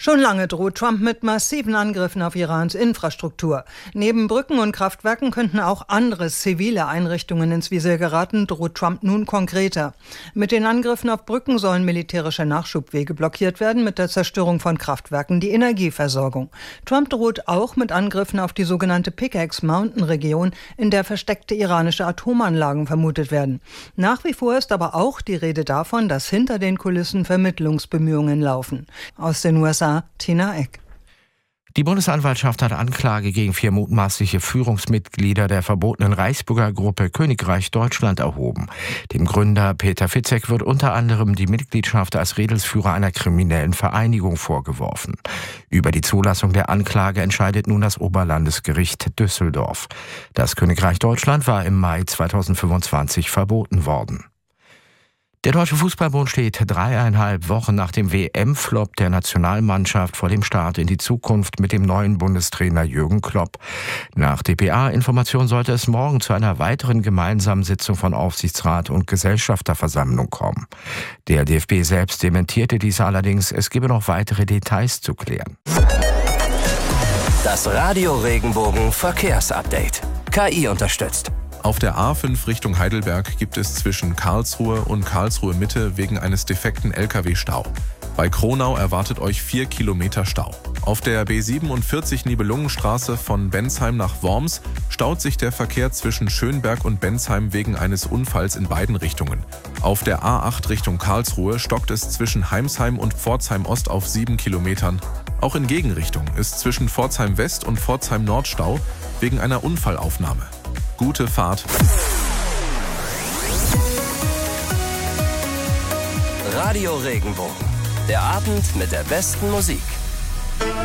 Schon lange droht Trump mit massiven Angriffen auf Irans Infrastruktur. Neben Brücken und Kraftwerken könnten auch andere zivile Einrichtungen ins Visier geraten, droht Trump nun konkreter. Mit den Angriffen auf Brücken sollen militärische Nachschubwege blockiert werden, mit der Zerstörung von Kraftwerken die Energieversorgung. Trump droht auch mit Angriffen auf die sogenannte Pickaxe Mountain Region, in der versteckte iranische Atomanlagen vermutet werden. Nach wie vor ist aber auch die Rede davon, dass hinter den Kulissen Vermittlungsbemühungen laufen. Aus den USA Tina Eck. Die Bundesanwaltschaft hat Anklage gegen 4 mutmaßliche Führungsmitglieder der verbotenen Reichsbürger Gruppe Königreich Deutschland erhoben. Dem Gründer Peter Fitzek wird unter anderem die Mitgliedschaft als Redelsführer einer kriminellen Vereinigung vorgeworfen. Über die Zulassung der Anklage entscheidet nun das Oberlandesgericht Düsseldorf. Das Königreich Deutschland war im Mai 2025 verboten worden. Der Deutsche Fußballbund steht 3,5 Wochen nach dem WM-Flop der Nationalmannschaft vor dem Start in die Zukunft mit dem neuen Bundestrainer Jürgen Klopp. Nach dpa-Information sollte es morgen zu einer weiteren gemeinsamen Sitzung von Aufsichtsrat und Gesellschafterversammlung kommen. Der DFB selbst dementierte dies allerdings, es gebe noch weitere Details zu klären. Das Radio Regenbogen Verkehrsupdate. KI unterstützt. Auf der A5 Richtung Heidelberg gibt es zwischen Karlsruhe und Karlsruhe Mitte wegen eines defekten LKW Stau. Bei Kronau erwartet euch 4 Kilometer Stau. Auf der B47 Nibelungenstraße von Bensheim nach Worms staut sich der Verkehr zwischen Schönberg und Bensheim wegen eines Unfalls in beiden Richtungen. Auf der A8 Richtung Karlsruhe stockt es zwischen Heimsheim und Pforzheim Ost auf 7 Kilometern. Auch in Gegenrichtung ist zwischen Pforzheim West und Pforzheim Nord Stau wegen einer Unfallaufnahme. Gute Fahrt. Radio Regenbogen. Der Abend mit der besten Musik.